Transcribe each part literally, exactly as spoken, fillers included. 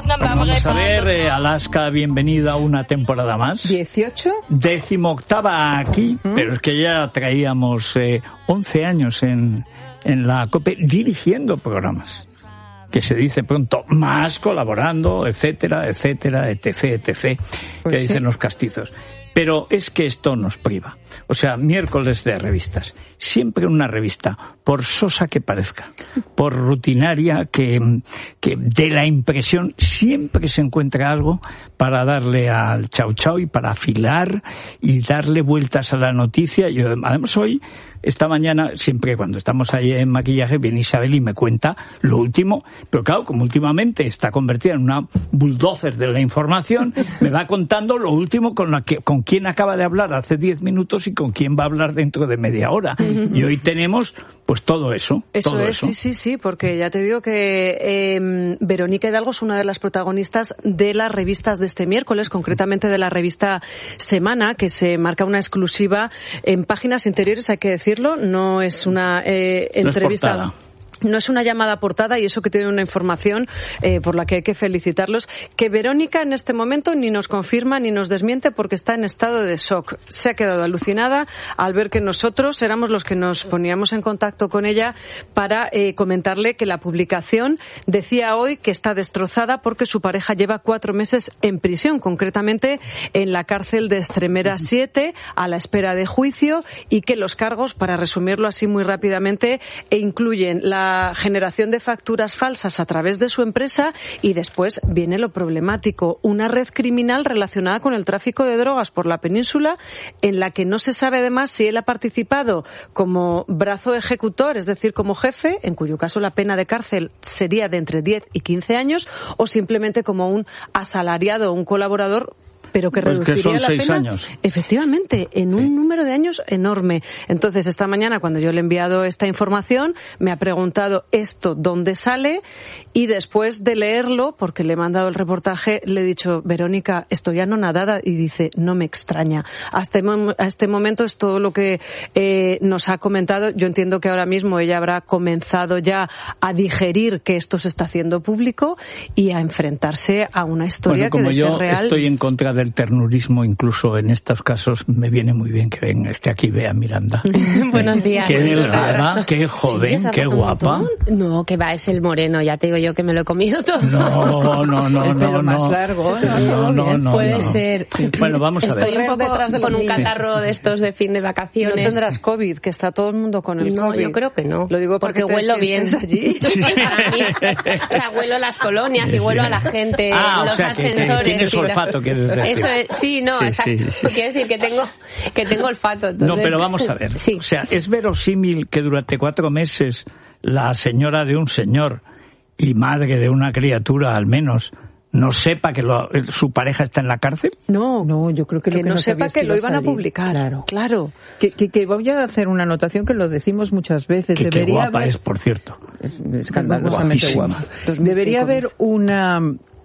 Vamos a ver, eh, Alaska, bienvenida a una temporada más. ¿dieciocho? Décimo octava aquí, ¿Mm? Pero es que ya traíamos eh, once años en, en la COPE dirigiendo programas. Que se dice pronto, más colaborando, etcétera, etcétera, etc, etcétera, pues que sí. Dicen los castizos. Pero es que esto nos priva. O sea, miércoles de revistas. Siempre una revista, por sosa que parezca, por rutinaria que, que dé la impresión, siempre se encuentra algo para darle al chau chau y para afilar y darle vueltas a la noticia. Yo, además, hoy, esta mañana, siempre cuando estamos ahí en maquillaje, viene Isabel y me cuenta lo último. Pero claro, como últimamente está convertida en una bulldozer de la información, me va contando lo último con, la que, con quién acaba de hablar hace diez minutos y con quién va a hablar dentro de media hora. Y hoy tenemos pues todo eso. Eso todo es, eso. sí, sí, sí, porque ya te digo que eh, Verónica Hidalgo es una de las protagonistas de las revistas de este miércoles, concretamente de la revista Semana, que se marca una exclusiva en páginas interiores, hay que decirlo, no es una eh, entrevista... No es No es una llamada portada y eso que tiene una información eh, por la que hay que felicitarlos, que Verónica en este momento ni nos confirma ni nos desmiente porque está en estado de shock. Se ha quedado alucinada al ver que nosotros éramos los que nos poníamos en contacto con ella para eh, comentarle que la publicación decía hoy que está destrozada porque su pareja lleva cuatro meses en prisión, concretamente en la cárcel de Extremera siete, a la espera de juicio, y que los cargos, para resumirlo así muy rápidamente, e incluyen la generación de facturas falsas a través de su empresa y después viene lo problemático, una red criminal relacionada con el tráfico de drogas por la península en la que no se sabe además si él ha participado como brazo ejecutor, es decir, como jefe, en cuyo caso la pena de cárcel sería de entre diez y quince años, o simplemente como un asalariado o un colaborador, pero que pues reduciría que son la seis pena, años. Efectivamente, en un sí. número de años enorme. Entonces, esta mañana, cuando yo le he enviado esta información, me ha preguntado esto dónde sale, y después de leerlo, porque le he mandado el reportaje, le he dicho, Verónica, estoy anonadada, y dice, no me extraña. Hasta a este momento es todo lo que eh, nos ha comentado. Yo entiendo que ahora mismo ella habrá comenzado ya a digerir que esto se está haciendo público y a enfrentarse a una historia bueno, que de ser real... Como yo estoy en contra de del ternurismo, incluso en estos casos, me viene muy bien que venga esté aquí, vea Miranda. Buenos días. Qué delgada, qué joven, sí, qué guapa. No, que va, es el moreno, ya te digo yo que me lo he comido todo. No, no, no, el pelo no. más no. largo. No, no, no. Puede no. ser. Bueno, vamos a ver. Estoy un poco detrás de con un catarro de estos de fin de vacaciones. No tendrás COVID, que está todo el mundo con el no, COVID. yo creo que no. Lo digo porque, porque huelo bien allí. Sí, sí. Para mí, o sea, huelo las colonias y huelo a la gente, ah, los o sea, ascensores. Que, que tienes olfato, quieres decir. Eso es, sí, no, sí, exacto. Sí, sí. Quiere decir que tengo, que tengo olfato. Entonces... No, pero vamos a ver. Sí. O sea, es verosímil que durante cuatro meses la señora de un señor y madre de una criatura, al menos, no sepa que lo, su pareja está en la cárcel. No, no, yo creo que, que lo que no, no sepa que, que lo iban a, a publicar. Claro, claro. Que, que, que voy a hacer una anotación que lo decimos muchas veces. Que, Debería qué guapa haber... es, por cierto. Es escandalosamente guapa. Guapísima. Debería haber una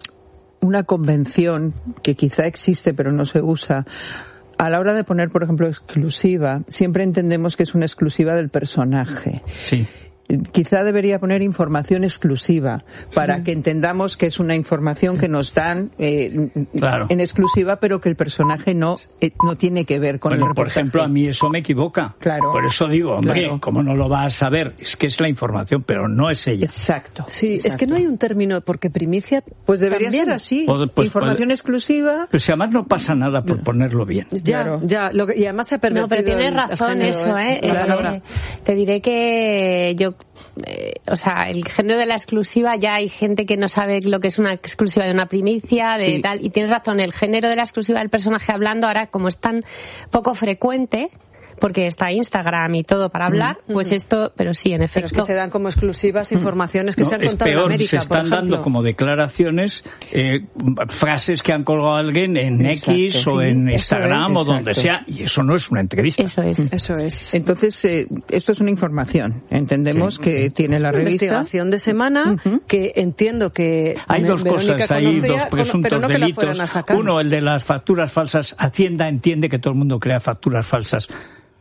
una convención que quizá existe pero no se usa. A la hora de poner, por ejemplo, exclusiva, siempre entendemos que es una exclusiva del personaje. Sí. Quizá debería poner información exclusiva para que entendamos que es una información que nos dan eh, claro. en exclusiva, pero que el personaje no eh, no tiene que ver con bueno, el reportaje. Por ejemplo, a mí eso me equivoca. Claro. Por eso digo, hombre, claro. ¿cómo no lo va a saber? Es que es la información, pero no es ella. Exacto. Sí, exacto. es que no hay un término, porque primicia pues debería también. ser así. Pues, pues, información pues, exclusiva. Pero si además no pasa nada por ponerlo bien. Ya, claro. ya. Lo que, y además se ha permitido. No, pero tienes razón el eso, ¿eh? Claro. eh te diré que yo... Eh, o sea, el género de la exclusiva, ya hay gente que no sabe lo que es una exclusiva de una primicia, de sí. tal, y tienes razón, el género de la exclusiva del personaje hablando ahora, como es tan poco frecuente, porque está Instagram y todo para hablar, mm. pues esto, pero sí, en efecto. Pero es que se dan como exclusivas informaciones que no, se han es contado peor, en América, se están por dando ejemplo. como declaraciones, eh, frases que han colgado alguien en exacto, X sí, o en Instagram es, o donde sea, y eso no es una entrevista. Eso es. Eso es. Entonces, eh, esto es una información. Entendemos sí. que tiene la revista. Investigación de semana, uh-huh. que entiendo que hay dos Verónica cosas, hay conocía, dos presuntos pero no delitos. Que la a sacar. Uno, el de las facturas falsas. Hacienda entiende que todo el mundo crea facturas falsas.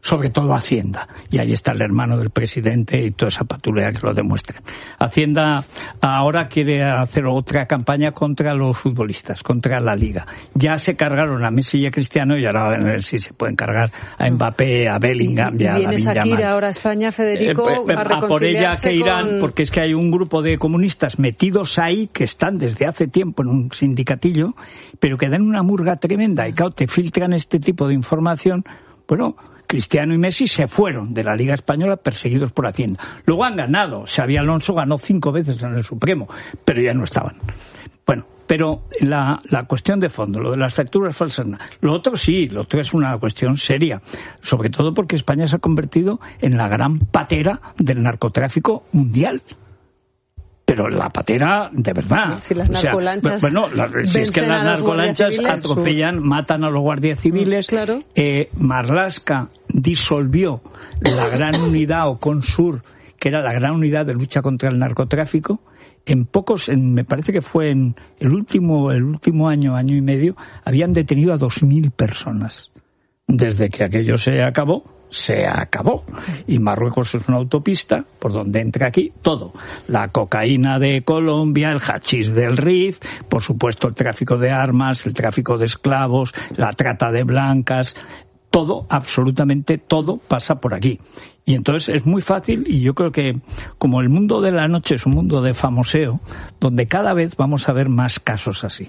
sobre todo Hacienda. Y ahí está el hermano del presidente y toda esa patulea que lo demuestra. Hacienda ahora quiere hacer otra campaña contra los futbolistas, contra la Liga. Ya se cargaron a Messi y a Cristiano y ahora a ver si se pueden cargar a Mbappé, a Bellingham y a Lamine Yamal. ¿Vienes aquí ahora a España, Federico, eh, eh, a, a por ella que irán, con... porque es que hay un grupo de comunistas metidos ahí que están desde hace tiempo en un sindicatillo, pero que dan una murga tremenda y claro, te filtran este tipo de información. Bueno, Cristiano y Messi se fueron de la Liga Española perseguidos por Hacienda. Luego han ganado. Xabi Alonso ganó cinco veces en el Supremo, pero ya no estaban. Bueno, pero la, la cuestión de fondo, lo de las facturas falsas, lo otro sí, lo otro es una cuestión seria, sobre todo porque España se ha convertido en la gran patera del narcotráfico mundial. Pero la patera, de verdad. Si las narcolanchas. O sea, bueno, la, si es que las narcolanchas atropellan, matan a los guardias civiles. Claro. Eh, Marlaska disolvió la gran unidad o Consur, que era la gran unidad de lucha contra el narcotráfico. En pocos, en, me parece que fue en el último, el último año, año y medio, habían detenido a dos mil personas. Desde que aquello se acabó, se acabó. Y Marruecos es una autopista por donde entra aquí todo. La cocaína de Colombia, el hachís del Rif, por supuesto el tráfico de armas, el tráfico de esclavos, la trata de blancas, todo, absolutamente todo pasa por aquí. Y entonces es muy fácil, y yo creo que como el mundo de la noche es un mundo de famoseo, donde cada vez vamos a ver más casos así.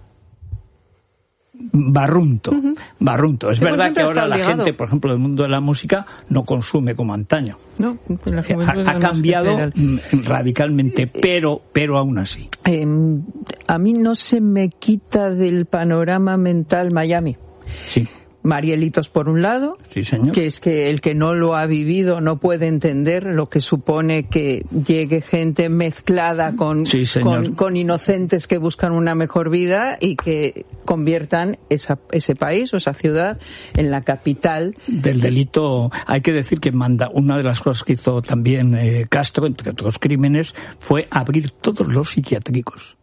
Barrunto, uh-huh. barrunto. Es sí, verdad que ahora la gente, por ejemplo, del mundo de la música, no consume como antaño. No, la ha, ha cambiado radicalmente, pero, pero aún así. Eh, a mí no se me quita del panorama mental Miami. Sí. Marielitos por un lado, sí, señor. Que es que el que no lo ha vivido no puede entender lo que supone que llegue gente mezclada con, sí, con, con inocentes que buscan una mejor vida y que conviertan esa, ese país o esa ciudad en la capital del delito. Hay que decir que manda una de las cosas que hizo también eh, Castro, entre otros crímenes, fue abrir todos los psiquiátricos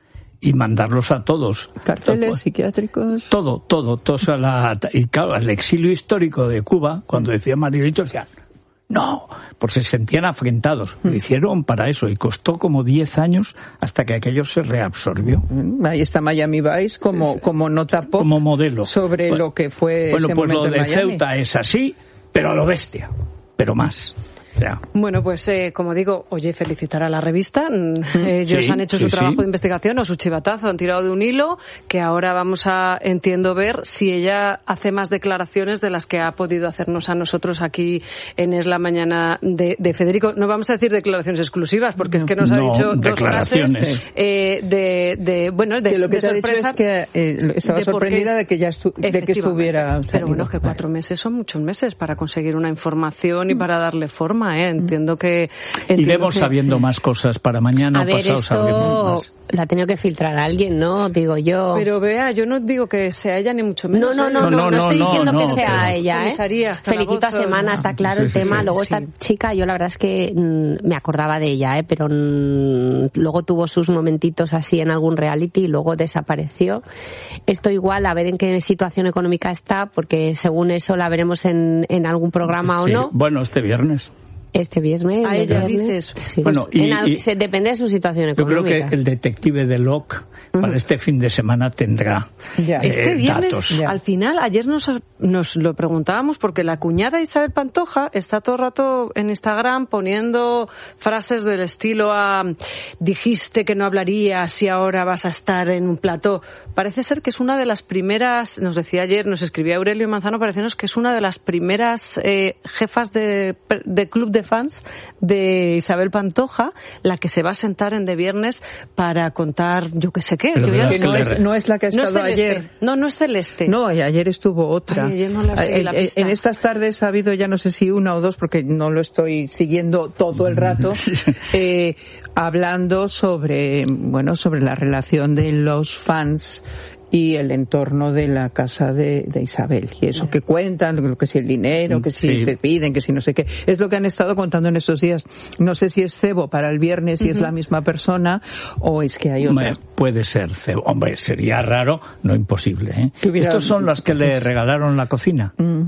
y mandarlos a todos. Cárceles todo, psiquiátricos. Todo, todo, todo. O sea, la, y claro, el exilio histórico de Cuba, cuando decía Marielito, decían, no, porque se sentían afrentados. Lo hicieron para eso y costó como diez años hasta que aquello se reabsorbió. Ahí está Miami Vice como, como nota pop. Como modelo. Sobre bueno, lo que fue bueno, ese pues momento lo de en Miami. Ceuta es así, pero a lo bestia, pero más. Ya. Bueno, pues eh, como digo, oye, felicitar a la revista. Ellos sí, han hecho sí, su trabajo sí. de investigación o su chivatazo, han tirado de un hilo que ahora vamos a, entiendo, ver si ella hace más declaraciones de las que ha podido hacernos a nosotros aquí en Es la Mañana de, de Federico. No vamos a decir declaraciones exclusivas porque es que nos ha no, dicho dos frases eh, de, de, bueno, de, que lo que de te sorpresa. Ha dicho es que eh, estaba de sorprendida de que ya estu- de que estuviera. Pero bueno, que cuatro meses son muchos meses para conseguir una información y para darle forma, ¿eh? Entiendo que iremos que... sabiendo más cosas para mañana. A ver, pasado, esto la ha tenido que filtrar a alguien, ¿no? Digo yo. Pero vea, yo no digo que sea ella ni mucho menos. No, no, no, no, no, no, no estoy no, diciendo no, que no, sea pero... ella, ¿eh? Felicito a Semana, está claro sí, el sí, tema. sí, luego sí. esta chica, yo la verdad es que mmm, me acordaba de ella, ¿eh? Pero mmm, luego tuvo sus momentitos así en algún reality y luego desapareció. Esto igual, a ver en qué situación económica está, porque según eso la veremos en, en algún programa sí. o no. Bueno, este viernes. Este viernes. A ella viernes, dices. Sí. Bueno, Pues, y, en, y, se, depende de su situación económica. Yo creo que el detective de Locke para uh-huh. este fin de semana tendrá ya. eh, este viernes, datos. Ya. Al final, ayer nos, nos lo preguntábamos porque la cuñada Isabel Pantoja está todo el rato en Instagram poniendo frases del estilo a dijiste que no hablarías y ahora vas a estar en un plató. Parece ser que es una de las primeras, nos decía ayer, nos escribía Aurelio Manzano, parecenos que es una de las primeras eh, jefas de, de club de fans de Isabel Pantoja, la que se va a sentar en de viernes para contar, yo qué sé qué. Yo que no, es, no es la que ha no estado es ayer. No, no es Celeste. No, y ayer estuvo otra. Ay, ayer no la seguí la pista. En estas tardes ha habido ya no sé si una o dos, porque no lo estoy siguiendo todo el rato, eh, hablando sobre, bueno, sobre la relación de los fans y el entorno de la casa de, de Isabel. Y eso que cuentan, lo que si el dinero, que si sí. te piden, que si no sé qué. Es lo que han estado contando en estos días. No sé si es cebo para el viernes, si uh-huh. es la misma persona, o es que hay otra. Hombre, puede ser cebo. Hombre, sería raro, no imposible, ¿eh? Hubiera... Estos son los que le regalaron la cocina. Uh-huh.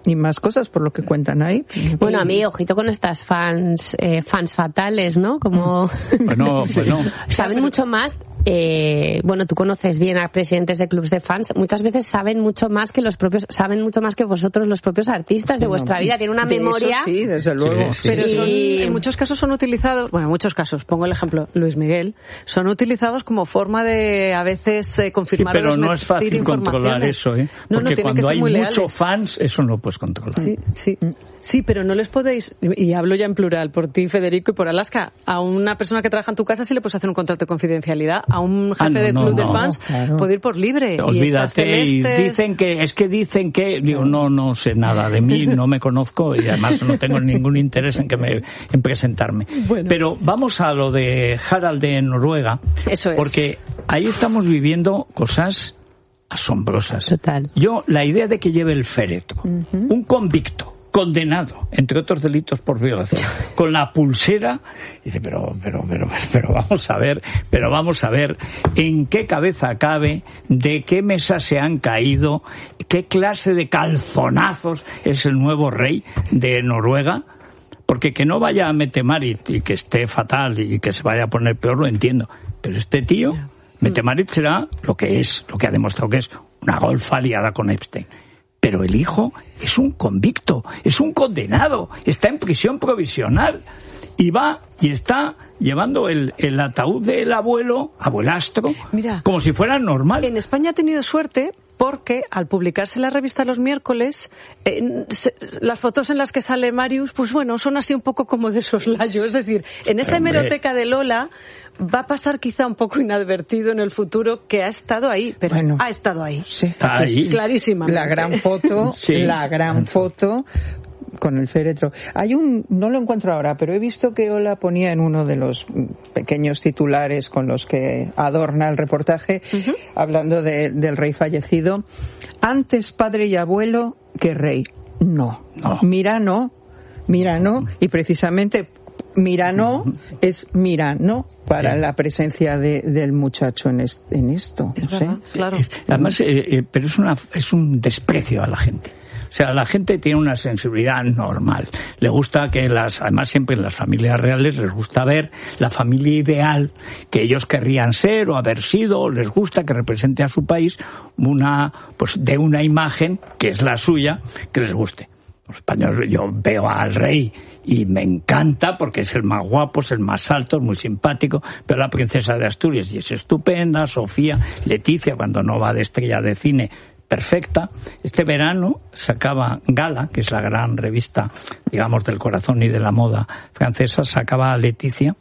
Y más cosas por lo que cuentan ahí. Bueno, a mí, ojito con estas fans, eh, fans fatales, ¿no? Como... Bueno, bueno. Saben mucho más. Eh, bueno, tú conoces bien a presidentes de clubs de fans. Muchas veces saben mucho más que los propios, saben mucho más que vosotros los propios artistas de vuestra vida. Tienen una de memoria. Eso sí, desde luego. Sí, sí. Pero son, Y- en muchos casos son utilizados, bueno, en muchos casos, pongo el ejemplo, Luis Miguel, son utilizados como forma de a veces eh, confirmar Sí, pero o no es desmentir fácil controlar informaciones. eso, ¿eh? No, no, Porque tienen cuando que ser hay muy muchos leales. fans, eso no lo puedes controlar. Sí, sí. Sí, pero no les podéis, y hablo ya en plural, por ti, Federico, y por Alaska, a una persona que trabaja en tu casa sí le puedes hacer un contrato de confidencialidad, a un jefe Ah, no, de no, club de no, fans claro. puede ir por libre. Olvídate, y, y estas celestes- dicen que, es que dicen que, digo, no, no sé nada de mí, no me conozco y además no tengo ningún interés en que me, en presentarme. Bueno. Pero vamos a lo de Harald de Noruega, Eso es. porque ahí estamos viviendo cosas asombrosas. Total. Yo, la idea de que lleve el féretro, un convicto, condenado, entre otros delitos por violación, con la pulsera, dice, pero, pero, pero, pero vamos a ver, pero vamos a ver en qué cabeza cabe, de qué mesa se han caído, qué clase de calzonazos es el nuevo rey de Noruega. Porque que no vaya a Mette-Marit y que esté fatal y que se vaya a poner peor, lo entiendo. Pero este tío, Mette-Marit será lo que es, lo que ha demostrado que es una golfa liada con Epstein. Pero el hijo es un convicto, es un condenado, está en prisión provisional y va y está llevando el, el ataúd del abuelo, abuelastro, Mira. como si fuera normal. En España ha tenido suerte porque al publicarse la revista los miércoles, eh, se, las fotos en las que sale Marius, pues bueno, son así un poco como de soslayo. Es decir, en esa Hombre. hemeroteca de Lola va a pasar quizá un poco inadvertido en el futuro que ha estado ahí, pero Bueno. ha estado ahí. Sí. Está ahí. Clarísimamente. La gran foto, Sí. la gran foto con el féretro. Hay un, no lo encuentro ahora, pero he visto que Ola ponía en uno de los pequeños titulares con los que adorna el reportaje, uh-huh. hablando de, del rey fallecido, antes padre y abuelo que rey. No. No. Mira, no. Mira, no. Y precisamente Mirano es Mirano para sí. la presencia de, del muchacho en, est, en esto. Es no verdad, sé. claro. Es, además, eh, eh, pero es, una, es un desprecio a la gente. O sea, la gente tiene una sensibilidad normal. Le gusta que las, además siempre en las familias reales les gusta ver la familia ideal que ellos querrían ser o haber sido, les gusta que represente a su país una, pues de una imagen que es la suya, que les guste. Los españoles, yo veo al rey y me encanta porque es el más guapo, es el más alto, es muy simpático, pero la princesa de Asturias y es estupenda, Sofía, Leticia cuando no va de estrella de cine, perfecta. Este verano sacaba Gala, que es la gran revista, digamos, del corazón y de la moda francesa, sacaba a Leticia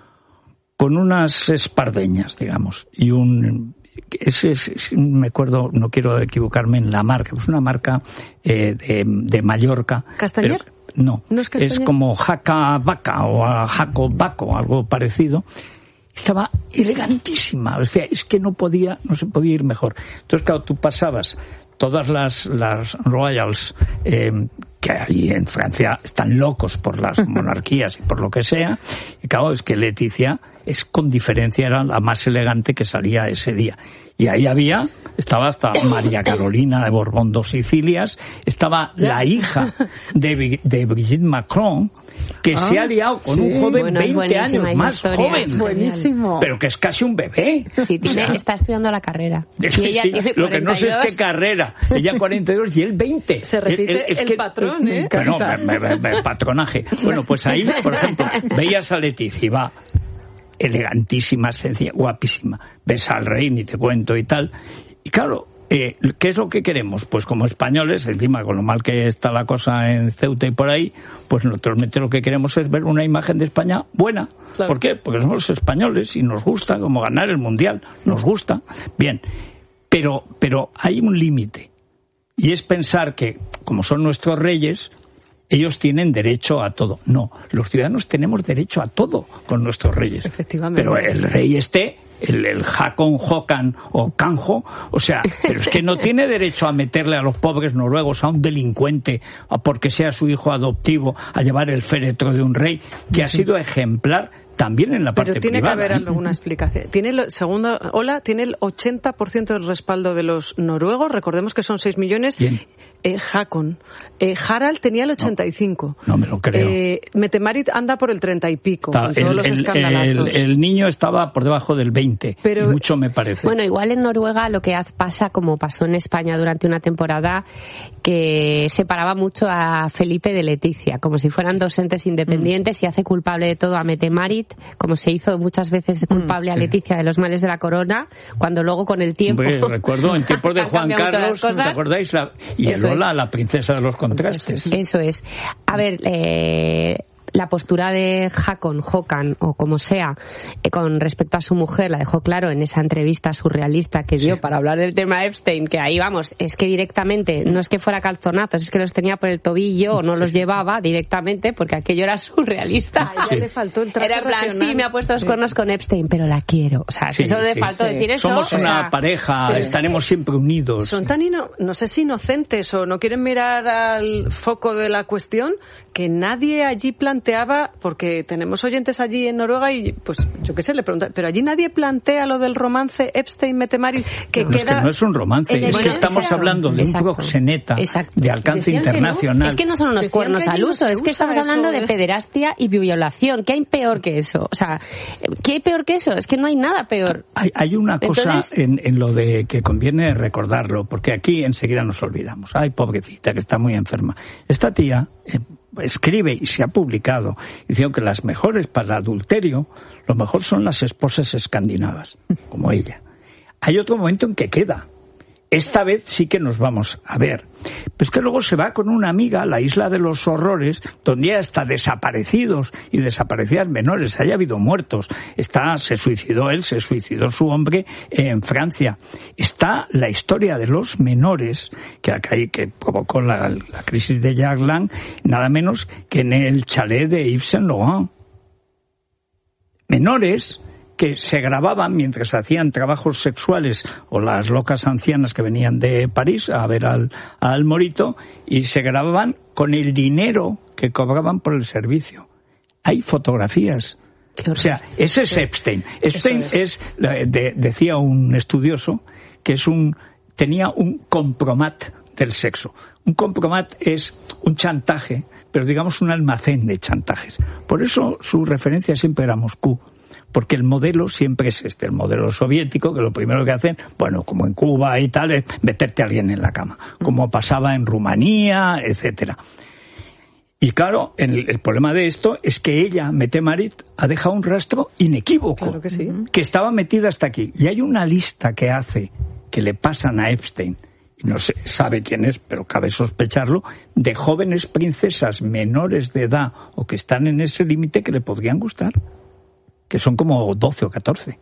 con unas espardeñas, digamos, y un... Ese es, es, me acuerdo, no quiero equivocarme en la marca, es una marca eh, de, de Mallorca. ¿Castañer? Pero, no, no es, es como Jaca Vaca o Jaco Baco, algo parecido. Estaba elegantísima, o sea, es que no podía, no se podía ir mejor. Entonces, claro, tú pasabas todas las, las royals eh, que hay en Francia, están locos por las monarquías y por lo que sea, y claro, es que Leticia es con diferencia era la más elegante que salía ese día. Y ahí había, estaba hasta María Carolina de Borbón dos Sicilias, estaba la hija de, de Brigitte Macron, que ah, se ha liado con sí. un joven bueno, veinte años más historia, joven, buenísimo. pero que es casi un bebé. Sí, tiene, o sea, está estudiando la carrera. Y ella sí, tiene lo que no sé es qué carrera. Ella cuarenta y dos y él veinte. Se repite el, el, el que, patrón, ¿eh? Bueno, me, me, me, patronaje. Bueno, pues ahí, por ejemplo, veías a Leticia y va elegantísima, sencilla, guapísima. Ves al rey, ni te cuento y tal. Y claro, eh, ¿qué es lo que queremos? Pues como españoles, encima con lo mal que está la cosa en Ceuta y por ahí, pues naturalmente lo que queremos es ver una imagen de España buena. Claro. ¿Por qué? Porque somos españoles y nos gusta, como ganar el Mundial, nos gusta. Bien, pero, pero hay un límite. Y es pensar que, como son nuestros reyes, ellos tienen derecho a todo. No, los ciudadanos tenemos derecho a todo con nuestros reyes. Efectivamente. Pero el rey este, el, el Hakon Håkan o Kanjo, o sea, pero es que no tiene derecho a meterle a los pobres noruegos, a un delincuente, a porque sea su hijo adoptivo, a llevar el féretro de un rey que ha sido ejemplar también en la parte Pero tiene privada. que haber alguna explicación. Tiene el, segunda ola tiene el ochenta por ciento del respaldo de los noruegos. Recordemos que son seis millones. Bien. Eh, Hakon. Eh, Harald tenía el ochenta y cinco. No, no me lo creo. Eh, Mette-Marit anda por el treinta y pico. Está, con todos el, los el, escandalazos. el, el niño estaba por debajo del veinte. Pero, y mucho me parece. Bueno, igual en Noruega lo que pasa, como pasó en España durante una temporada, que separaba mucho a Felipe de Leticia, como si fueran dos entes independientes, mm. y hace culpable de todo a Mette-Marit, como se hizo muchas veces culpable mm, sí. a Leticia de los males de la corona, cuando luego con el tiempo... Hombre, recuerdo en tiempos de Juan Carlos, ¿os acordáis? La, y el Lola, es. la princesa de los contrastes. Eso es. A ver, eh... la postura de Hakon, Håkan, o como sea, eh, con respecto a su mujer, la dejó claro en esa entrevista surrealista que dio sí. para hablar del tema Epstein, que ahí vamos, es que directamente, no es que fuera calzonazos, es que los tenía por el tobillo o no sí. los llevaba directamente, porque aquello era surrealista. A ella sí. le faltó el trato Era en plan, racional. sí, me ha puesto los cuernos sí. con Epstein, pero la quiero. O sea, sí, eso le sí. faltó sí. decir eso. Somos una o sea, pareja, sí. estaremos siempre unidos. Son tan, ino- no sé si inocentes o no quieren mirar al foco de la cuestión, que nadie allí planteaba, porque tenemos oyentes allí en Noruega y pues yo qué sé, le pregunto, pero allí nadie plantea lo del romance Epstein-Mette-Marit, que no, queda... Es que no es un romance, es que estamos sea, hablando de exacto, un proxeneta exacto. de alcance Decían internacional. No. Es que no son unos Decían cuernos al uso, es que estamos hablando de pederastia y violación. ¿Qué hay peor que eso? O sea, ¿qué hay peor que eso? Es que no hay nada peor. Hay, hay una cosa Entonces, en, en lo de que conviene recordarlo, porque aquí enseguida nos olvidamos. Ay, pobrecita, que está muy enferma. Esta tía... Eh, escribe y se ha publicado diciendo que las mejores para el adulterio, lo mejor son las esposas escandinavas, como ella. Hay otro momento en que queda. Esta vez sí que nos vamos a ver. Pues que luego se va con una amiga a la isla de los horrores, donde ya está desaparecidos y desaparecidas menores, haya habido muertos. Está, se suicidó él, se suicidó su hombre en Francia. Está la historia de los menores, que, que provocó la, la crisis de Jacques Lang, nada menos que en el chalet de Yves Saint Laurent. Menores que se grababan mientras hacían trabajos sexuales, o las locas ancianas que venían de París a ver al, al morito, y se grababan con el dinero que cobraban por el servicio. Hay fotografías. O sea, ese es Epstein. Epstein es, es de, decía un estudioso, que es un tenía un compromat del sexo. Un compromat es un chantaje, pero digamos un almacén de chantajes. Por eso su referencia siempre era Moscú. Porque el modelo siempre es este, el modelo soviético, que lo primero que hacen, bueno, como en Cuba y tal, es meterte a alguien en la cama, como pasaba en Rumanía, etcétera. Y claro, el, el problema de esto es que ella, Mette-Marit, ha dejado un rastro inequívoco, claro que sí. que estaba metida hasta aquí. Y hay una lista que hace, que le pasan a Epstein, y no se sabe quién es, pero cabe sospecharlo, de jóvenes princesas menores de edad o que están en ese límite que le podrían gustar. Que son como doce o catorce,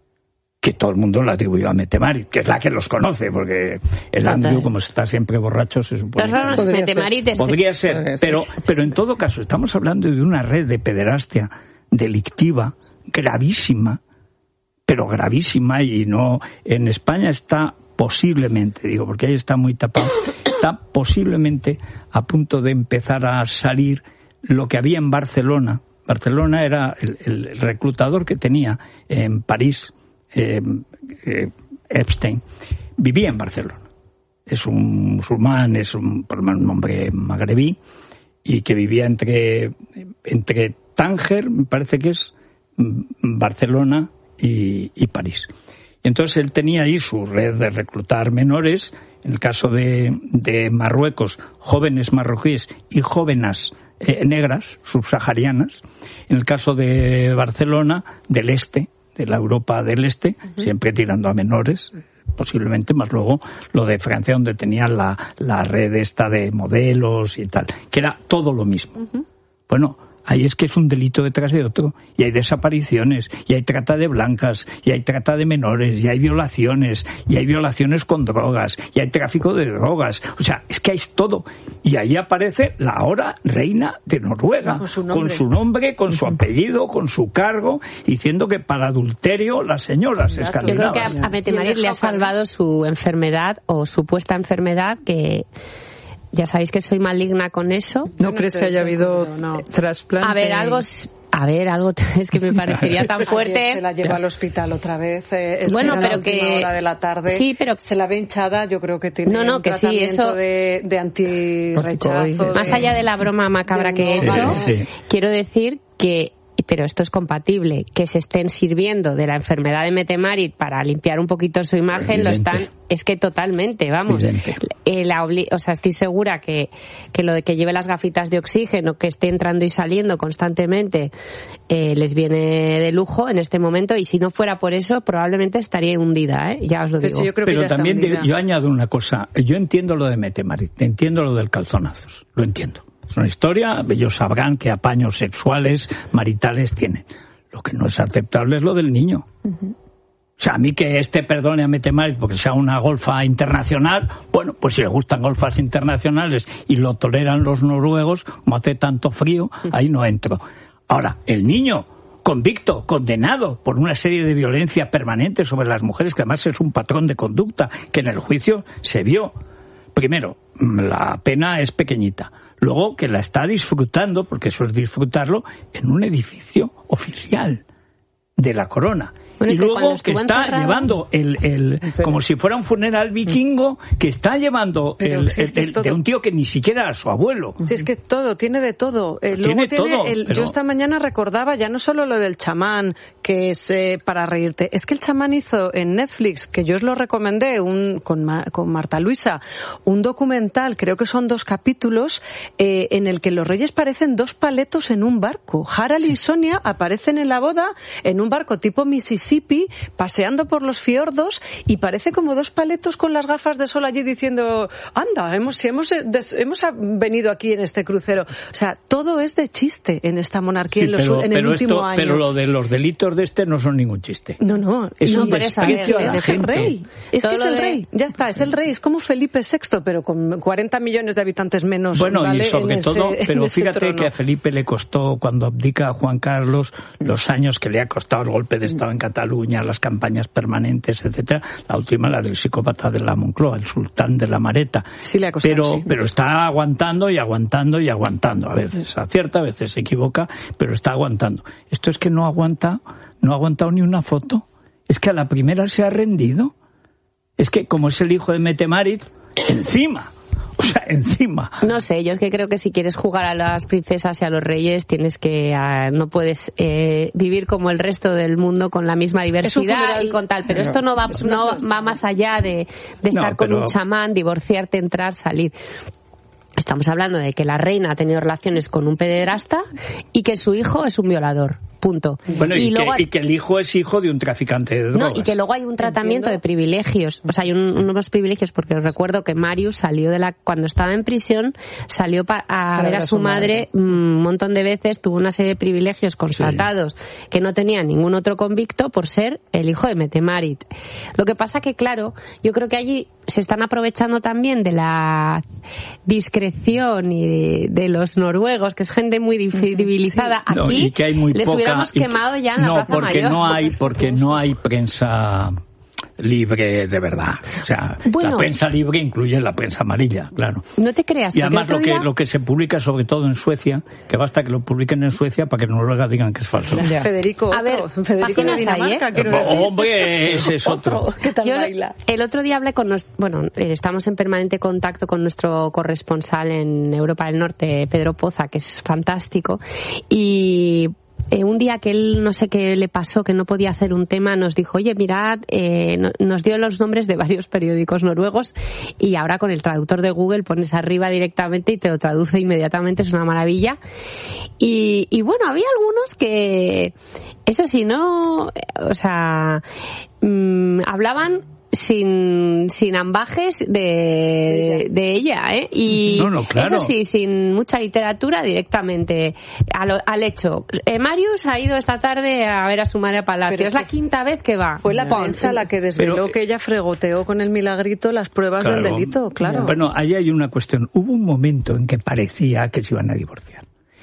que todo el mundo la atribuyó a Mette-Marit, que es la que los conoce, porque el Andrew, como está siempre borracho, se supone que podría ser, podría ser, pero, pero en todo caso, estamos hablando de una red de pederastia delictiva, gravísima, pero gravísima, y no, en España está posiblemente, digo, porque ahí está muy tapado, está posiblemente a punto de empezar a salir lo que había en Barcelona. Barcelona era el, el reclutador que tenía en París, eh, eh, Epstein. Vivía en Barcelona. Es un musulmán, es un, por lo menos un hombre magrebí, y que vivía entre, entre Tánger, me parece que es, Barcelona y, y París. Y entonces él tenía ahí su red de reclutar menores, en el caso de, de Marruecos, jóvenes marroquíes y jóvenes Eh, negras, subsaharianas. En el caso de Barcelona, del este, de la Europa del este, uh-huh. siempre tirando a menores, posiblemente, más luego lo de Francia, donde tenía la, la red esta de modelos y tal, que era todo lo mismo. Uh-huh. Bueno, ahí es que es un delito detrás de otro, y hay desapariciones, y hay trata de blancas, y hay trata de menores, y hay violaciones, y hay violaciones con drogas, y hay tráfico de drogas. O sea, es que hay todo. Y ahí aparece la ahora reina de Noruega, con su nombre, con su, nombre, con su apellido, con su cargo, diciendo que para adulterio las señoras escandinavas. Yo creo que a, a Mette-Marit le ha salvado su enfermedad, o supuesta enfermedad, que... Ya sabéis que soy maligna con eso. ¿No crees que haya habido no. trasplante? A ver, algo, A ver, algo es que me parecería tan fuerte. Ayer se la lleva al hospital otra vez. Eh, bueno, pero a la que hora de la tarde. Sí, pero se la ve hinchada. Yo creo que tiene no, no, un que sí, eso de, de antirrechazo. Más allá de la broma macabra que he hecho, sí, sí. quiero decir que, pero esto es compatible, que se estén sirviendo de la enfermedad de Mette-Marit para limpiar un poquito su imagen, Evidente. lo están, es que totalmente, vamos. Eh, la obli- o sea, estoy segura que, que lo de que lleve las gafitas de oxígeno, que esté entrando y saliendo constantemente, eh, les viene de lujo en este momento, y si no fuera por eso, probablemente estaría hundida, ¿eh? Ya os lo digo. Sí, yo creo que pero ya está también hundida. de, yo añado una cosa, yo entiendo lo de Mette-Marit, entiendo lo del calzonazos, lo entiendo. Es una historia, ellos sabrán qué apaños sexuales, maritales tienen. Lo que no es aceptable es lo del niño. Uh-huh. O sea, a mí que este perdone a Mette-Marit porque sea una golfa internacional, bueno, pues si le gustan golfas internacionales y lo toleran los noruegos, como hace tanto frío, ahí no entro. Ahora, el niño convicto, condenado por una serie de violencia permanente sobre las mujeres, que además es un patrón de conducta que en el juicio se vio. Primero, la pena es pequeñita. Luego, que la está disfrutando, porque eso es disfrutarlo, en un edificio oficial de la corona. Bueno, y luego que está encerrado, llevando el, el como si fuera un funeral vikingo, que está llevando el, si es que el, el de un tío que ni siquiera era su abuelo. Si es que todo, tiene de todo. Eh, tiene luego tiene todo, el, pero... Yo esta mañana recordaba ya no solo lo del chamán, que es eh, para reírte, es que el chamán hizo en Netflix, que yo os lo recomendé, un, con, Ma, con Marta Luisa, un documental, creo que son dos capítulos, eh, en el que los reyes parecen dos paletos en un barco. Harald sí. y Sonia aparecen en la boda en un barco tipo Mississippi, paseando por los fiordos, y parece como dos paletos con las gafas de sol allí diciendo, anda, hemos, si hemos, des, hemos venido aquí en este crucero. O sea, todo es de chiste en esta monarquía sí, en, los, pero, en el pero último esto, año. Pero lo de los delitos de este no son ningún chiste. No, no. Es no, un desprecio a la es el gente. rey. Es todo que es el de... rey. Ya está, es el rey. Es como Felipe sexto, pero con cuarenta millones de habitantes menos. Bueno, ¿vale? y sobre en todo, ese, pero fíjate trono. que a Felipe le costó, cuando abdica a Juan Carlos, los años que le ha costado el golpe de Estado en Cataluña, las campañas permanentes, etcétera. La última, la del psicópata de la Moncloa, el sultán de la Mareta. Sí le ha costado, pero, sí. pero está aguantando y aguantando y aguantando. A veces acierta, a veces se equivoca, pero está aguantando. Esto es que no aguanta, no ha aguantado ni una foto. Es que a la primera se ha rendido. Es que, como es el hijo de Mette-Marit, encima... O sea, encima. No sé, yo es que creo que si quieres jugar a las princesas y a los reyes, tienes que, uh, no puedes eh, vivir como el resto del mundo con la misma diversidad y con tal. Pero esto no va, no va más allá de, de estar no, pero... con un chamán, divorciarte, entrar, salir. Estamos hablando de que la reina ha tenido relaciones con un pederasta y que su hijo es un violador. Punto. Bueno, y, y, luego, que, y que el hijo es hijo de un traficante de drogas. No, y que luego hay un tratamiento ¿Entiendo? de privilegios. O sea, hay un, unos privilegios, porque os recuerdo que Marius salió de la, cuando estaba en prisión, salió pa, a ver a su madre un montón de veces, tuvo una serie de privilegios constatados sí. que no tenía ningún otro convicto por ser el hijo de Mette-Marit. Lo que pasa que, claro, yo creo que allí se están aprovechando también de la discreción y de, de los noruegos, que es gente muy civilizada. Sí. Aquí no, y que hay muy les poca, hubiéramos quemado ya en la no, Plaza porque Mayor. No hay, porque no hay prensa libre de verdad. O sea, bueno, la prensa libre incluye la prensa amarilla, claro. No te creas. Y además lo que, día... lo que se publica, sobre todo en Suecia, que basta que lo publiquen en Suecia para que en Noruega digan que es falso. Ya. Federico, a ver, otro. Federico de Dinamarca, ¿eh? Oh, hombre, ese es otro. otro. ¿Qué tal Yo, baila? El otro día hablé con nos, bueno, estamos en permanente contacto con nuestro corresponsal en Europa del Norte, Pedro Poza, que es fantástico, y Eh, un día que él, no sé qué le pasó, que no podía hacer un tema, nos dijo, oye, mirad, eh, no, nos dio los nombres de varios periódicos noruegos y ahora con el traductor de Google pones arriba directamente y te lo traduce inmediatamente, es una maravilla. Y, y bueno, había algunos que, eso sí, no, o sea, mmm, hablaban sin sin ambajes de, de ella, ¿eh? Y no, no, claro. Eso sí, sin mucha literatura, directamente al, al hecho. Eh, Marius ha ido esta tarde a ver a su madre a Palacio. Pero es, es la quinta vez que va. Fue la prensa la que desveló Pero, que ella fregoteó con el milagrito las pruebas claro, del delito, claro. Bueno, ahí hay una cuestión. Hubo un momento en que parecía que se iban a divorciar.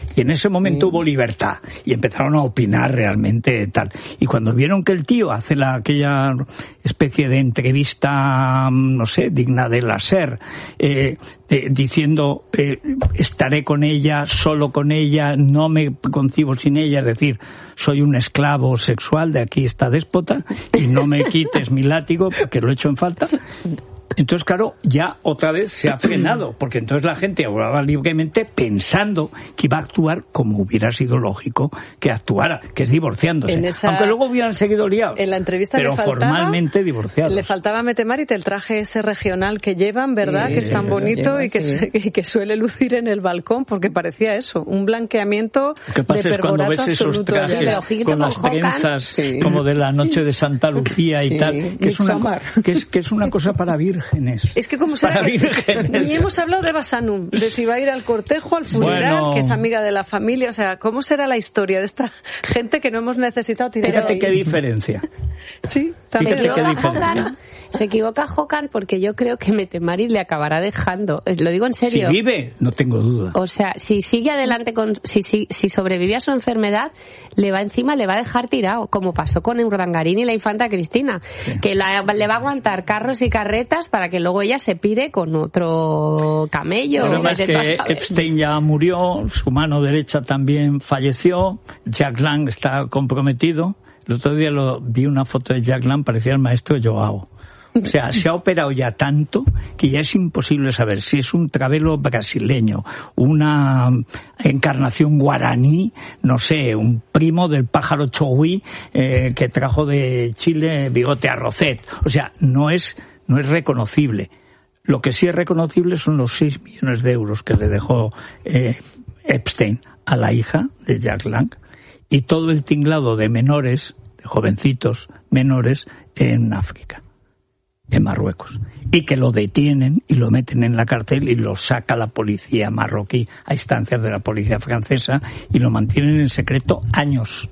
Y en ese momento sí. hubo libertad y empezaron a opinar realmente tal. Y cuando vieron que el tío hace la, aquella especie de entrevista, no sé, digna de la SER, eh, eh, diciendo eh, estaré con ella, solo con ella, no me concibo sin ella, es decir, soy un esclavo sexual de aquí esta déspota y no me quites mi látigo porque lo he hecho en falta. Entonces, claro, ya otra vez se ha frenado, porque entonces la gente hablaba libremente pensando que iba a actuar como hubiera sido lógico que actuara, que es divorciándose. Esa... Aunque luego hubieran seguido liados. En la entrevista pero le faltaba, formalmente divorciados. Le faltaba Metemárite el traje ese regional que llevan, ¿verdad? Sí, que es tan bonito lleva, y, que, sí. y que suele lucir en el balcón, porque parecía eso, un blanqueamiento ¿Qué pasa de es cuando ves esos trajes ya. con las trenzas sí. como de la noche de Santa Lucía y sí. tal, que es, una, que, es, que es una cosa para vírgenes. Es que como será que ni hemos hablado de Eva Sanum, de si va a ir al cortejo, al funeral, bueno, que es amiga de la familia, o sea, ¿cómo será la historia de esta gente que no hemos necesitado tirar? Fíjate qué diferencia. Sí, también. Fíjate qué diferencia. Hogan, se equivoca Hogan porque yo creo que Metemari le acabará dejando. Lo digo en serio. Si vive, no tengo duda. O sea, si sigue adelante con, si, si, si sobrevive a su enfermedad, le va encima, le va a dejar tirado, como pasó con Urdangarín y la infanta Cristina, sí. que la, le va a aguantar carros y carretas para que luego ella se pire con otro camello. Pero más que Epstein ya murió, su mano derecha también falleció, Jack Lang está comprometido. El otro día lo, vi una foto de Jack Lang, parecía el maestro Joao. O sea, se ha operado ya tanto que ya es imposible saber si es un travelo brasileño, una encarnación guaraní, no sé, un primo del pájaro chogüí eh, que trajo de Chile bigote arrocet. O sea, no es, no es reconocible. Lo que sí es reconocible son los seis millones de euros que le dejó eh, Epstein a la hija de Jack Lang y todo el tinglado de menores, de jovencitos menores en África, en Marruecos, y que lo detienen y lo meten en la cárcel y lo saca la policía marroquí a instancias de la policía francesa y lo mantienen en secreto años.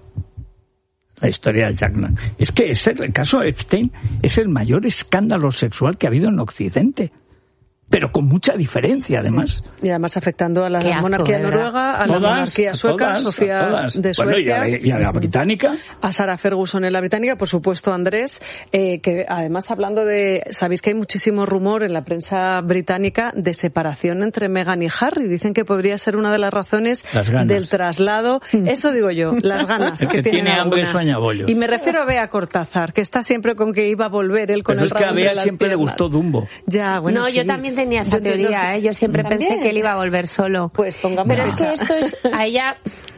La historia de Jack Lang. Es que ese, el caso de Epstein es el mayor escándalo sexual que ha habido en Occidente. Pero con mucha diferencia, además. Y además afectando a la asco, monarquía noruega, a todas, la monarquía sueca, todas, Sofía de Suecia. Bueno, y, a la, y a la británica. A Sarah Ferguson en la británica, por supuesto, Andrés, eh, que además hablando de... Sabéis que hay muchísimo rumor en la prensa británica de separación entre Meghan y Harry. Dicen que podría ser una de las razones las del traslado. Eso digo yo, las ganas el que, que tiene hambre sueña bollos. Y me refiero a Bea Cortázar, que está siempre con que iba a volver él con Pero el rabo entre las piernas. Pero es que a Bea siempre le gustó Dumbo. Ya, bueno, no, sí. yo también tenía esa teoría, ¿eh? Yo siempre ¿También? pensé que él iba a volver solo. Pues pongamos. Pero es que esto es a ella.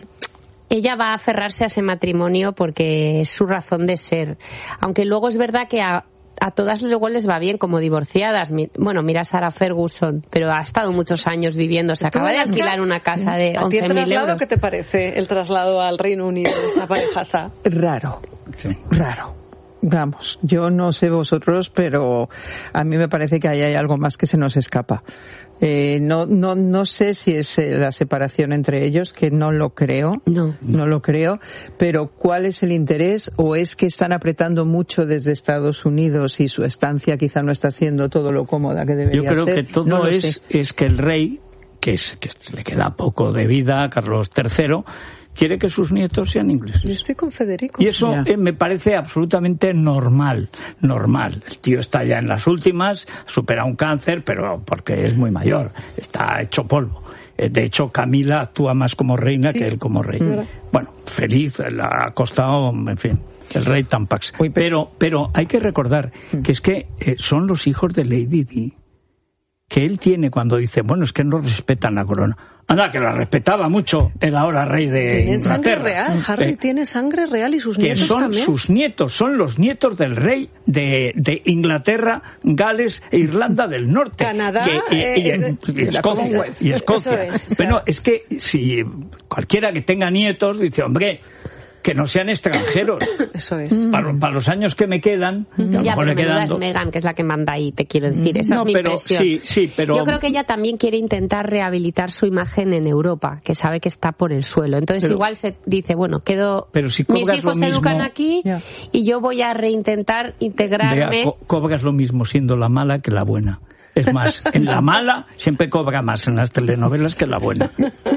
Ella va a aferrarse a ese matrimonio porque es su razón de ser. Aunque luego es verdad que a, a todas luego les va bien como divorciadas. Bueno, mira a Sarah Ferguson, pero ha estado muchos años viviendo. Se acaba de alquilar una casa de once mil euros. ¿Qué te parece el traslado al Reino Unido de esta parejaza? Raro, sí. raro. Vamos, yo no sé vosotros, pero a mí me parece que ahí hay algo más que se nos escapa. Eh, no, no, no sé si es eh, la separación entre ellos, que no lo creo, no. no lo creo, pero ¿cuál es el interés? ¿O es que están apretando mucho desde Estados Unidos y su estancia quizá no está siendo todo lo cómoda que debería ser? Yo creo ser? que todo no es, es que el rey, que, es, que le queda poco de vida, Carlos tercero, quiere que sus nietos sean ingleses. Yo estoy con Federico. Y eso eh, me parece absolutamente normal, normal. El tío está ya en las últimas, supera un cáncer, pero porque es muy mayor, está hecho polvo. Eh, de hecho, Camila actúa más como reina sí. que él como rey. ¿verdad? Bueno, feliz, le ha costado, en fin, el rey Tampax. Uy, pero, pero hay que recordar que es que eh, son los hijos de Lady Di, que él tiene cuando dice, bueno, es que no respetan la corona. Anda, que la respetaba mucho el ahora rey de Tiene sangre Inglaterra. real, Harry eh, tiene sangre real y sus que nietos son también. Sus nietos, son los nietos del rey de, de Inglaterra, Gales e Irlanda del Norte. Canadá que, y, eh, y, en, y, y Escocia. Y Escocia. Eso es, o sea, bueno, es que si cualquiera que tenga nietos dice, hombre, que no sean extranjeros. Eso es. Para, para los años que me quedan, que a lo ya, mejor pero le quedan es Meghan, que es la que manda ahí, te quiero decir. Esa no, es mi pero, impresión. Sí, sí, pero... Yo creo que ella también quiere intentar rehabilitar su imagen en Europa, que sabe que está por el suelo. Entonces pero, igual se dice, bueno, quedo... Pero si mis hijos se mismo, educan aquí yeah. y yo voy a reintentar integrarme... Vea, co- cobras lo mismo siendo la mala que la buena. Es más, en la mala siempre cobra más en las telenovelas que en la buena.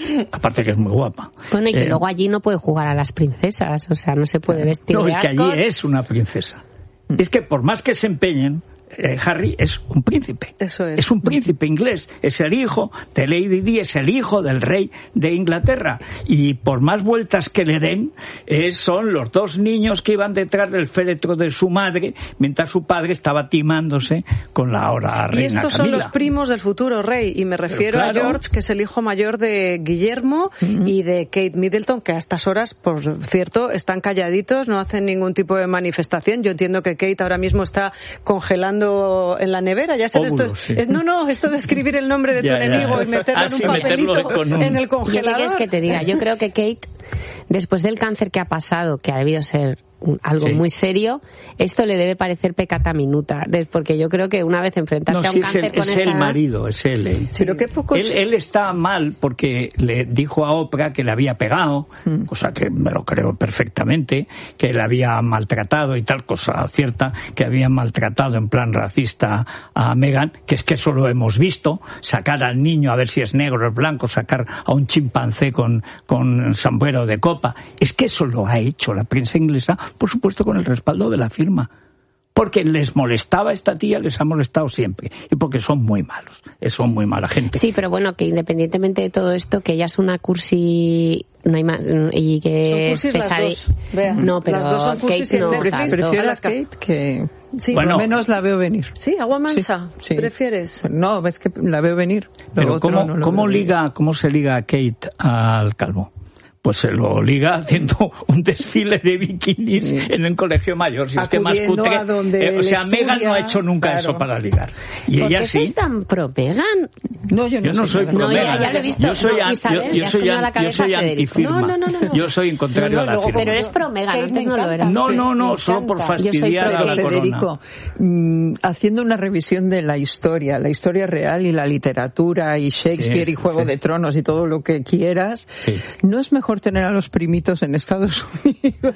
aparte que es muy guapa. Bueno, y que Eh, luego allí no puede jugar a las princesas, o sea, no se puede vestir No, de y que ascot. allí es una princesa. Es que por más que se empeñen, eh, Harry es un príncipe. Eso es. Es un príncipe inglés. Es el hijo de Lady Di, es el hijo del rey de Inglaterra. Y por más vueltas que le den, eh, son los dos niños que iban detrás del féretro de su madre, mientras su padre estaba timándose con la ahora reina Y estos Camila. son los primos del futuro rey, y me refiero claro. a George, que es el hijo mayor de Guillermo uh-huh. y de Kate Middleton, que a estas horas, por cierto, están calladitos, no hacen ningún tipo de manifestación. Yo entiendo que Kate ahora mismo está congelando en la nevera, ya sabes esto. Sí. Es, no, no, esto de escribir el nombre de tu ya, ya. enemigo y meterlo ah, en un sí, papelito con un... en el Yo congelador. qué quieres que te diga, yo creo que Kate, después del cáncer que ha pasado, que ha debido ser algo sí. muy serio, esto le debe parecer pecata minuta, porque yo creo que una vez enfrentarte no, a un sí, cáncer es el, con es esa el edad... marido, es él. ¿eh? Sí. Pero qué poco... él, él está mal porque le dijo a Oprah que le había pegado, mm. cosa que me lo creo perfectamente, que le había maltratado y tal, cosa cierta, que había maltratado en plan racista a Meghan, que es que eso lo hemos visto, sacar al niño a ver si es negro o es blanco, sacar a un chimpancé con, con sombrero de copa, es que eso lo ha hecho la prensa inglesa, por supuesto con el respaldo de la firma. Porque les molestaba a esta tía, les ha molestado siempre. Y porque son muy malos, son muy mala gente. Sí, pero bueno, que independientemente de todo esto, que ella es una cursi... No hay más... Y que son cursis las dos. Vea, no, pero las dos son cursis Kate no. Prefiero, prefiero a Kate que... Sí, bueno, por lo menos la veo venir. Sí, agua mansa. Sí, sí. ¿Prefieres? No, ves que la veo venir. Lo pero otro ¿cómo, no lo ¿cómo, veo liga, ¿cómo se liga Kate al calvo? Pues se lo liga haciendo un desfile de bikinis sí. en un colegio mayor. Si es que más cutre. Eh, o sea, Meghan no ha hecho nunca claro. eso para ligar. Y ¿Por ella qué sí. sois tan pro Meghan? No, yo no, yo no soy pro no, Meghan. Ya, ya lo he visto. Yo soy, no, an, Isabel, yo, yo soy, an, yo soy antifirma. No, no, no, no. Yo soy en contrario no, no, a la firma. Pero eres pro Meghan, antes no lo era. No, no, no, solo por fastidiar a la Federico, mmm, haciendo una revisión de la historia, la historia real y la literatura y Shakespeare sí, y Juego sí. de Tronos y todo lo que quieras, sí. ¿no es mejor tener a los primitos en Estados Unidos?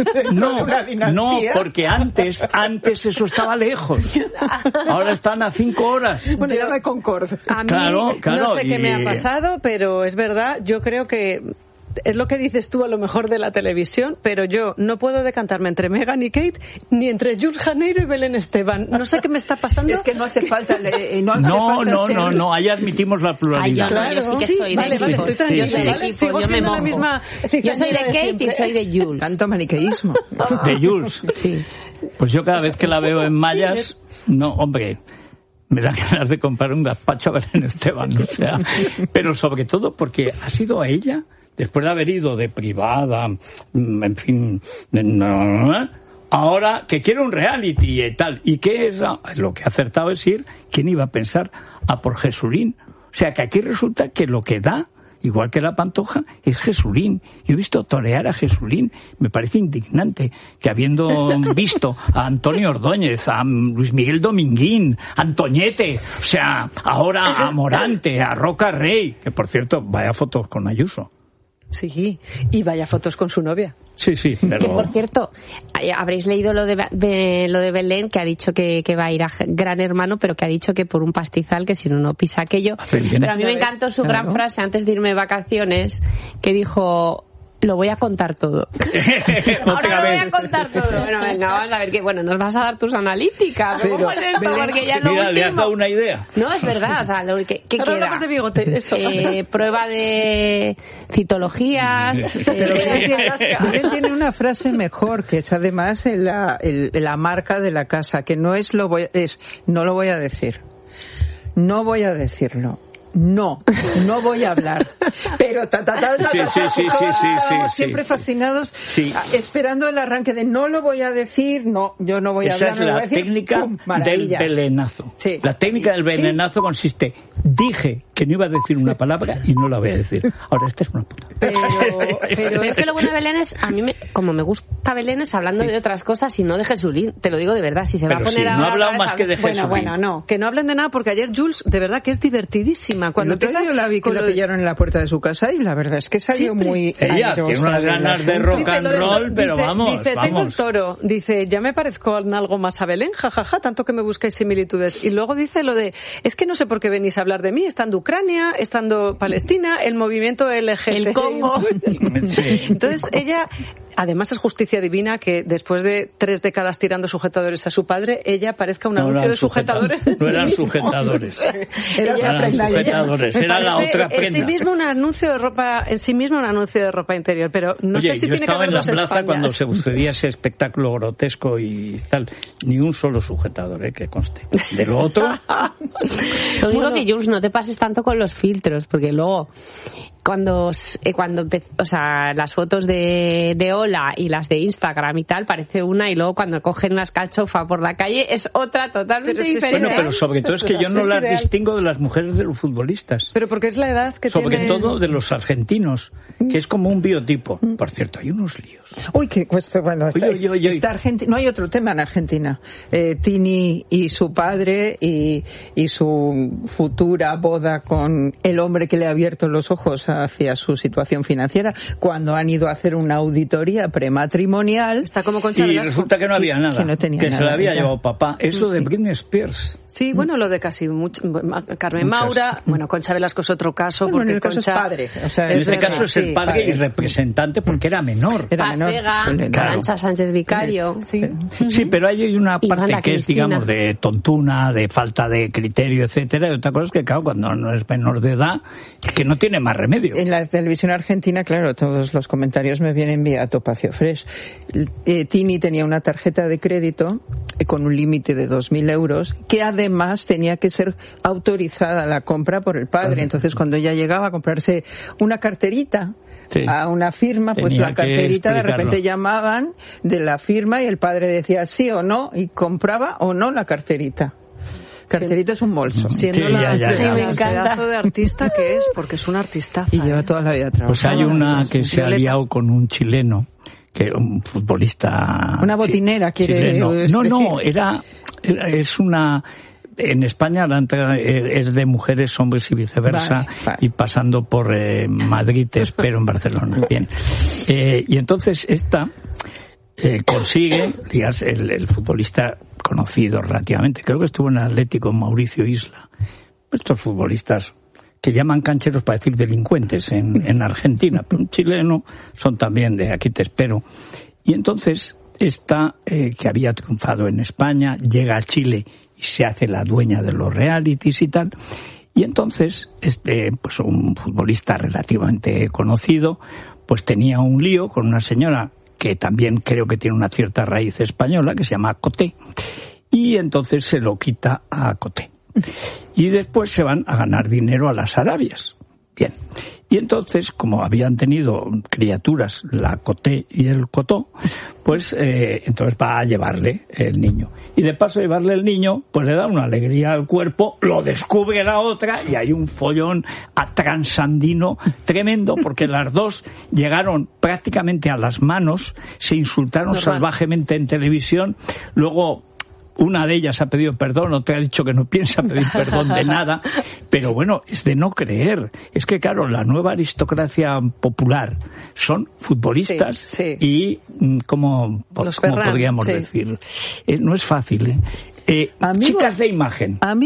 No, no, porque antes, antes eso estaba lejos. Ahora están a cinco horas. Bueno, ya me concordo. A mí claro, claro, no sé y... qué me ha pasado, pero es verdad, yo creo que es lo que dices tú a lo mejor de la televisión, pero yo no puedo decantarme entre Meghan y Kate, ni entre Jules Janeiro y Belén Esteban. No sé qué me está pasando. Es que no hace falta... Le, no, hace no, falta no, ser... no, no, ahí admitimos la pluralidad. Ay, yo, no, yo sí que soy sí, de vale, equipos. Vale, estoy tranquila, sí, sí, ¿vale? equipo, Sigo yo me mojo. Misma yo soy de Kate siempre. y soy de Jules. Tanto maniqueísmo. De Jules. Sí. Pues yo cada vez que la veo en mallas, no, hombre... me da ganas de comprar un gazpacho a Belén Esteban, o sea, pero sobre todo porque ha sido a ella, después de haber ido de privada, en fin, no, ahora que quiere un reality y tal, y que es lo que ha acertado es ir, ¿quién iba a pensar? A por Jesulín. O sea, que aquí resulta que lo que da, igual que la Pantoja, es Jesulín. Yo he visto torear a Jesulín. Me parece indignante que habiendo visto a Antonio Ordóñez, a Luis Miguel Dominguín, a Antoñete, o sea, ahora a Morante, a Roca Rey, que por cierto, vaya fotos con Ayuso. Sí, y vaya fotos con su novia. Sí, sí, pero... Que por cierto, habréis leído lo de, de lo de Belén, que ha dicho que, que va a ir a Gran Hermano, pero que ha dicho que por un pastizal, que si no, no pisa aquello. Pero a mí me encantó su gran frase antes de irme de vacaciones, que dijo... Lo voy a contar todo. Ahora lo voy a contar todo. Bueno, venga, vamos a ver que bueno, nos vas a dar tus analíticas. Pero, ¿cómo es esto? Belén, porque ya mira, lo le has dado una idea. No, es verdad. O sea, lo que ¿qué Ahora queda? De bigote, eso. Eh, prueba de citologías. Pero eh, Belén tiene una frase mejor, que es además la, el, la marca de la casa, que no es lo voy, es no lo voy a decir. No voy a decirlo. No, no voy a hablar. Pero ta ta ta ta, sí, ta, sí, ta, sí, ta, sí, sí, sí, siempre sí. fascinados, sí. esperando el arranque de no lo voy a decir, no, yo no voy a Esa hablar. es la no decir, técnica ¡pum! del belenazo. Sí. La técnica del belenazo ¿sí? consiste, dije que no iba a decir una palabra y no la voy a decir. Ahora esta es una puta. Pero, pero es que lo bueno de Belén es, a mí me, como me gusta Belén es hablando sí. de otras cosas y no de Jesulín. Te lo digo de verdad, si se pero va a poner sí, a no ha hablado más que de Bueno, Jesulín. bueno, no, que no hablen de nada porque ayer Jules, de verdad que es divertidísima. encima. Cuando el otro día yo la vi que la pillaron en la puerta de su casa y la verdad es que salió Siempre. muy Ella tiene unas ganas de rock and roll, dice, pero dice, vamos, dice, vamos. tengo el toro, dice, ya me parezco en algo más a Belén, jajaja, ja, ja, tanto que me buscáis similitudes. Y luego dice lo de, es que no sé por qué venís a hablar de mí, estando Ucrania, estando Palestina, el movimiento L G B T. El Congo. Sí. Entonces ella... Además es justicia divina que después de tres décadas tirando sujetadores a su padre, ella parezca un no anuncio de sujetadores. No eran sujetadores. Era Eran prenda, sujetadores. Era la otra prenda. En sí mismo un anuncio de ropa, en sí mismo un anuncio de ropa interior, pero no Oye, sé si yo tiene que estaba haber en la dos plaza Españas. cuando se sucedía ese espectáculo grotesco y tal, ni un solo sujetador, eh, que conste. De lo otro. Lo único Bueno. que, Jules, no te pases tanto con los filtros, porque luego cuando eh, cuando empe- o sea, las fotos de, de Hola y las de Instagram y tal parece una, y luego cuando cogen una escachofa por la calle es otra totalmente Pero sí, diferente. Bueno, pero sobre todo es que yo no Es las ideal. distingo de las mujeres de los futbolistas. Pero porque es la edad que Sobre tiene... todo de los argentinos, que es como un biotipo. Por cierto, hay unos líos. Uy, que cuesta, bueno, está, Oye, oye, oye. está Argenti- no hay otro tema en Argentina. Eh, Tini y su padre y, y su futura boda con el hombre que le ha abierto los ojos hacia su situación financiera, cuando han ido a hacer una auditoría prematrimonial. Está como Concha Y Velasco. resulta que no había que- nada, que no tenía se nada, la había ya. llevado papá. Eso de Sí. Britney Spears. Sí, bueno, lo de casi mucho, Carmen Muchas. Maura, bueno, Concha Velasco es otro caso, Bueno, en porque el caso es Concha... padre, o sea, En Es este verdad, caso es el sí. padre y Padre. representante porque era menor. Era Paz menor. Vega, Claro. Arantxa Sánchez Vicario. Sí. Sí, pero hay una Y parte Wanda que es, Cristina. digamos, de tontuna, de falta de criterio, etcétera, y otra cosa es que, claro, cuando no es menor de edad, es que no tiene más remedio. En la televisión argentina, claro, todos los comentarios me vienen vía Topacio Fresh. Eh, Tini tenía una tarjeta de crédito eh, con un límite de dos mil euros, que además tenía que ser autorizada la compra por el padre. Entonces, cuando ella llegaba a comprarse una carterita, Sí. a una firma, pues Tenía la que carterita de explicarlo. repente llamaban de la firma y el padre decía sí o no y compraba o no la carterita. Carterita es un bolso. Siendo Sí, la, ya, ya, ya. la Me encanta. pedazo de artista que es, porque es un artistaza. Y lleva toda la vida trabajando. Pues hay una que se ha Violeta. liado con un chileno, que un futbolista... Una botinera, chi- quiere chileno. decir. No, no, era, era- es una... En España la entrada es de mujeres, hombres y viceversa, Vale, vale. y pasando por eh, Madrid, te espero en Barcelona. Bien. Eh, y entonces esta eh, consigue, digamos, el, el futbolista conocido relativamente, creo que estuvo en el Atlético, Mauricio Isla. Estos futbolistas que llaman cancheros para decir delincuentes en, en Argentina, pero un chileno son también de aquí te espero. Y entonces esta, eh, que había triunfado en España, llega a Chile y se hace la dueña de los realities y tal. Y entonces, este, pues un futbolista relativamente conocido, pues tenía un lío con una señora que también creo que tiene una cierta raíz española, que se llama Coté. Y entonces se lo quita a Coté. Y después se van a ganar dinero a las Arabias. Bien. Y entonces, como habían tenido criaturas, la Coté y el Cotó, pues eh, entonces va a llevarle el niño. Y de paso de llevarle el niño, pues le da una alegría al cuerpo, lo descubre la otra y hay un follón a transandino tremendo, porque las dos llegaron prácticamente a las manos, se insultaron Normal. salvajemente en televisión, luego... Una de ellas ha pedido perdón, otra ha dicho que no piensa pedir perdón de nada, pero bueno, es de no creer. Es que, claro, la nueva aristocracia popular son futbolistas Sí, sí. y, mm, ¿cómo, Los cómo Ferran, podríamos sí. decir? Eh, no es fácil, ¿eh? Eh, Amigo- chicas de imagen. A mí